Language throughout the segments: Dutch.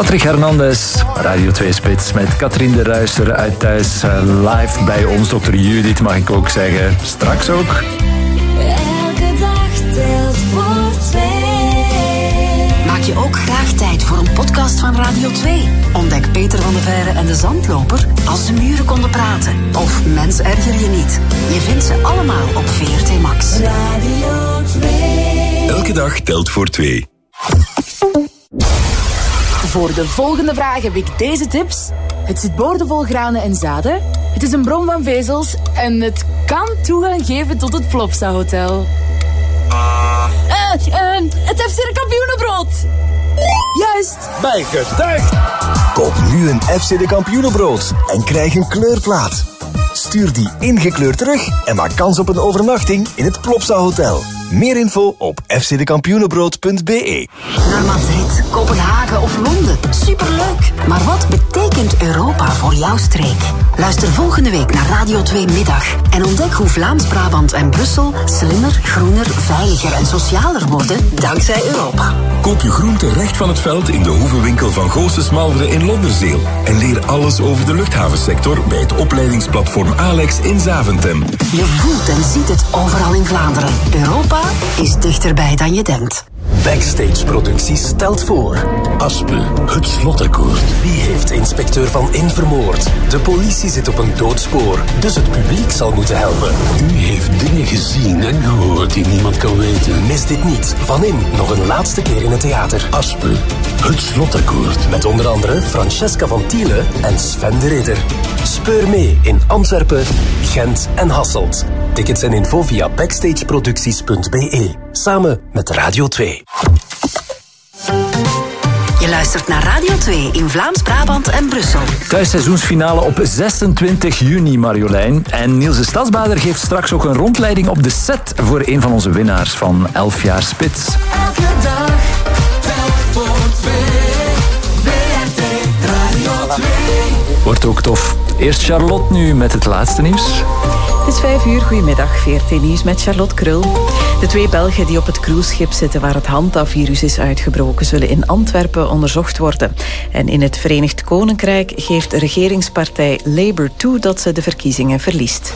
Patrick Hernandez, Radio 2 Spits met Katrien de Ruister uit thuis. Live bij ons, Dr. Judith mag ik ook zeggen. Straks ook. Elke dag telt voor twee. Maak je ook graag tijd voor een podcast van Radio 2? Ontdek Peter van der Veire en de Zandloper Als de muren konden praten. Of Mens erger je niet. Je vindt ze allemaal op VRT Max. Radio 2. Elke dag telt voor twee. Voor de volgende vraag heb ik deze tips. Het zit boordevol granen en zaden. Het is een bron van vezels. En het kan toegang geven tot het Plopsa Hotel. Het FC de Kampioenenbrood. Juist. Bijgetuigd. Koop nu een FC de Kampioenenbrood en krijg een kleurplaat. Stuur die ingekleurd terug en maak kans op een overnachting in het Plopsa Hotel. Meer info op fcdekampioenenbrood.be. Naar Madrid, Kopenhagen of Londen. Superleuk. Maar wat betekent Europa voor jouw streek? Luister volgende week naar Radio 2 Middag. En ontdek hoe Vlaams-Brabant en Brussel slimmer, groener, veiliger en socialer worden dankzij Europa. Koop je groente recht van het veld in de hoevenwinkel van Goossen Smalderen in Londerzeel. En leer alles over de luchthavensector bij het opleidingsplatform Alex in Zaventem. Je voelt en ziet het overal in Vlaanderen. Europa is dichterbij dan je denkt. Backstage Producties stelt voor Aspe, het slotakkoord. Wie heeft inspecteur Van In vermoord? De politie zit op een doodspoor, dus het publiek zal moeten helpen. U heeft dingen gezien en gehoord die niemand kan weten. Mis dit niet. Van In nog een laatste keer in het theater. Aspe, het slotakkoord. Met onder andere Francesca van Tiele en Sven de Ridder. Speur mee in Antwerpen, Gent en Hasselt. Tickets en info via backstageproducties.be. Samen met Radio 2. Je luistert naar Radio 2 in Vlaams-Brabant en Brussel. Thuisseizoensfinale op 26 juni, Marjolein. En Niels de Stadsbader geeft straks ook een rondleiding op de set voor een van onze winnaars van 11 jaar Spits. Elke dag telt voor twee. VRT Radio 2. Wordt ook tof. Eerst Charlotte nu met het laatste nieuws. Het is 5 uur. Goedemiddag. VRT Nieuws met Charlotte Krul. De 2 Belgen die op het cruiseschip zitten waar het Hanta-virus is uitgebroken, zullen in Antwerpen onderzocht worden. En in het Verenigd Koninkrijk geeft de regeringspartij Labour toe dat ze de verkiezingen verliest.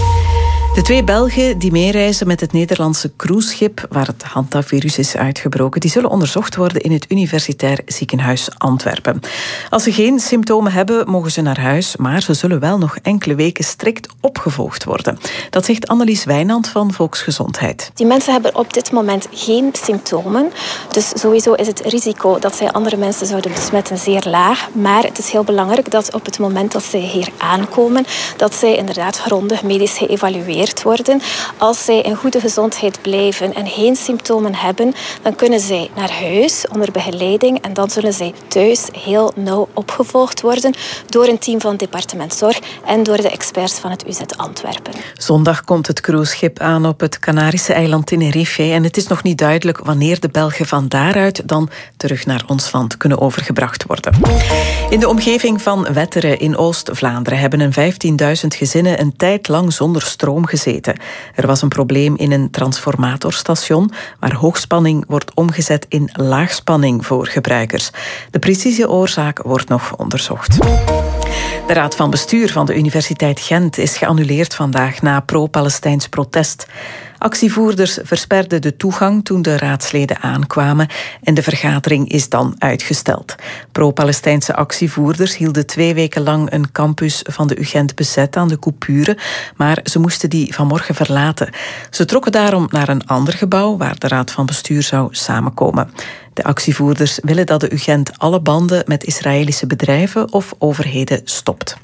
De 2 Belgen die meereizen met het Nederlandse cruiseschip waar het Hanta-virus is uitgebroken, die zullen onderzocht worden in het Universitair Ziekenhuis Antwerpen. Als ze geen symptomen hebben, mogen ze naar huis, maar ze zullen wel nog enkele weken strikt opgevolgd worden. Dat zegt Annelies Wijnand van Volksgezondheid. Die mensen hebben op dit moment geen symptomen, dus sowieso is het risico dat zij andere mensen zouden besmetten zeer laag. Maar het is heel belangrijk dat op het moment dat zij hier aankomen, dat zij inderdaad grondig medisch geëvalueerd worden. Als zij in goede gezondheid blijven en geen symptomen hebben, dan kunnen zij naar huis onder begeleiding en dan zullen zij thuis heel nauw opgevolgd worden door een team van het departement Zorg en door de experts van het UZ Antwerpen. Zondag komt het cruiseschip aan op het Canarische eiland Tenerife en het is nog niet duidelijk wanneer de Belgen van daaruit dan terug naar ons land kunnen overgebracht worden. In de omgeving van Wetteren in Oost-Vlaanderen hebben een 15.000 gezinnen een tijd lang zonder stroom gezeten. Er was een probleem in een transformatorstation waar hoogspanning wordt omgezet in laagspanning voor gebruikers. De precieze oorzaak wordt nog onderzocht. De raad van bestuur van de Universiteit Gent is geannuleerd vandaag na pro-Palestijns protest. Actievoerders versperden de toegang toen de raadsleden aankwamen en de vergadering is dan uitgesteld. Pro-Palestijnse actievoerders hielden 2 weken lang een campus van de UGent bezet aan de Coupure, maar ze moesten die vanmorgen verlaten. Ze trokken daarom naar een ander gebouw waar de raad van bestuur zou samenkomen. De actievoerders willen dat de UGent alle banden met Israëlische bedrijven of overheden stopt.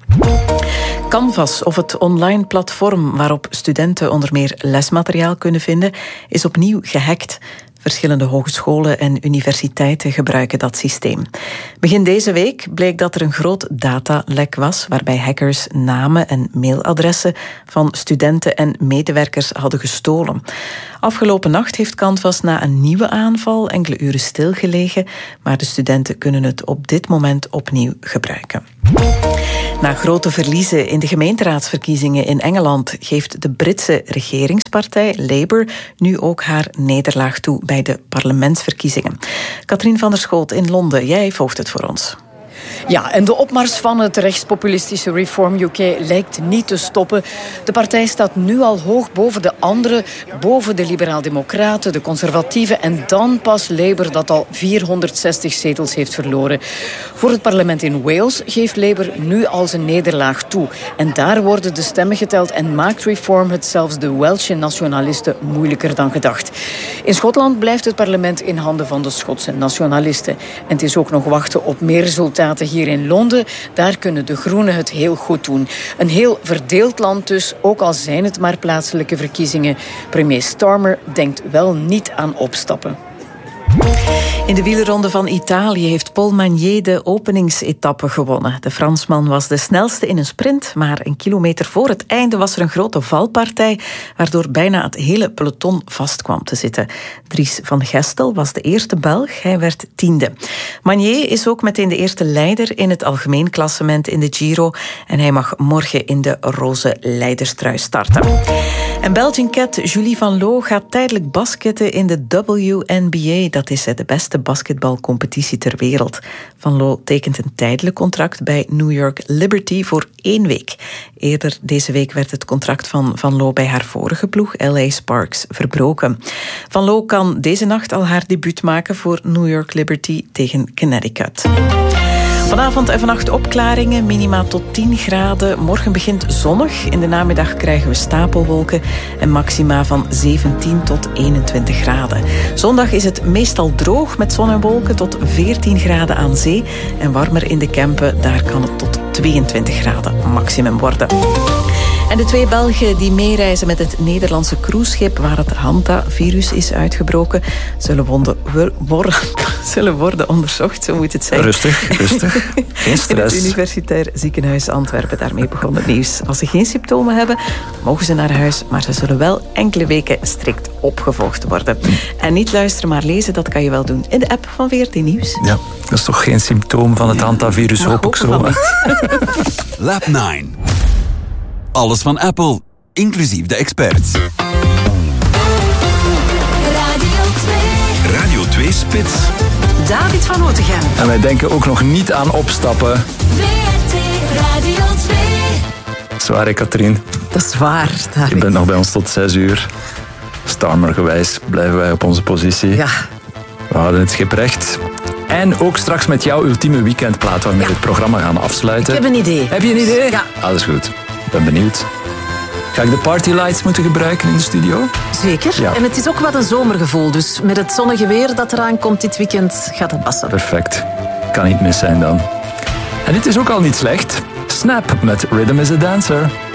Canvas, of het online platform waarop studenten onder meer lesmateriaal kunnen vinden, is opnieuw gehackt. Verschillende hogescholen en universiteiten gebruiken dat systeem. Begin deze week bleek dat er een groot datalek was, waarbij hackers namen en mailadressen van studenten en medewerkers hadden gestolen. Afgelopen nacht heeft Canvas na een nieuwe aanval enkele uren stilgelegen, maar de studenten kunnen het op dit moment opnieuw gebruiken. Na grote verliezen in de gemeenteraadsverkiezingen in Engeland geeft de Britse regeringspartij Labour nu ook haar nederlaag toe bij de parlementsverkiezingen. Katrien van der Schoot in Londen, jij volgt het voor ons. Ja, en de opmars van het rechtspopulistische Reform UK lijkt niet te stoppen. De partij staat nu al hoog boven de anderen, boven de liberaal-democraten, de conservatieven en dan pas Labour dat al 460 zetels heeft verloren. Voor het parlement in Wales geeft Labour nu al zijn nederlaag toe. En daar worden de stemmen geteld en maakt Reform het zelfs de Welsh nationalisten moeilijker dan gedacht. In Schotland blijft het parlement in handen van de Schotse nationalisten. En het is ook nog wachten op meer resultaten hier in Londen. Daar kunnen de Groenen het heel goed doen. Een heel verdeeld land dus, ook al zijn het maar plaatselijke verkiezingen. Premier Starmer denkt wel niet aan opstappen. In de wielerronde van Italië heeft Paul Magnier de openingsetappe gewonnen. De Fransman was de snelste in een sprint, maar een kilometer voor het einde was er een grote valpartij, waardoor bijna het hele peloton vast kwam te zitten. Dries van Gestel was de eerste Belg, hij werd 10e. Magnier is ook meteen de eerste leider in het algemeen klassement in de Giro en hij mag morgen in de roze leiderstrui starten. En Belgian Cat Julie Van Loo gaat tijdelijk basketten in de WNBA. Dat is de beste basketbalcompetitie ter wereld. Van Loo tekent een tijdelijk contract bij New York Liberty voor 1 week. Eerder deze week werd het contract van Van Loo bij haar vorige ploeg, LA Sparks, verbroken. Van Loo kan deze nacht al haar debuut maken voor New York Liberty tegen Connecticut. Vanavond en vannacht opklaringen, minima tot 10 graden. Morgen begint zonnig. In de namiddag krijgen we stapelwolken en maxima van 17 tot 21 graden. Zondag is het meestal droog met zon en wolken tot 14 graden aan zee. En warmer in de Kempen, daar kan het tot 22 graden maximum worden. En de 2 Belgen die meereizen met het Nederlandse cruiseschip waar het Hanta-virus is uitgebroken, zullen worden onderzocht, zo moet het zijn. Rustig. Geen stress. In het Universitair Ziekenhuis Antwerpen, daarmee begon het nieuws. Als ze geen symptomen hebben, mogen ze naar huis, maar ze zullen wel enkele weken strikt opgevolgd worden. En niet luisteren, maar lezen, dat kan je wel doen in de app van VRT Nieuws. Ja, dat is toch geen symptoom van het Hanta-virus, hoop ik zo. Lab 9. Alles van Apple, inclusief de experts. Radio 2 Spits. David van Otegem. En wij denken ook nog niet aan opstappen. VRT Radio 2. Zwaar, hè, Katrien? Dat is waar, David. Je bent nog bij ons tot 6 uur. Starmergewijs blijven wij op onze positie. Ja. We houden het schip recht. En ook straks met jouw ultieme weekendplaat waarmee we het programma gaan afsluiten. Ik heb een idee. Heb je een idee? Ja. Alles goed. Ik ben benieuwd. Ga ik de partylights moeten gebruiken in de studio? Zeker. Ja. En het is ook wat een zomergevoel. Dus met het zonnige weer dat eraan komt dit weekend gaat het passen. Perfect. Kan niet mis zijn dan. En dit is ook al niet slecht. Snap met Rhythm is a Dancer.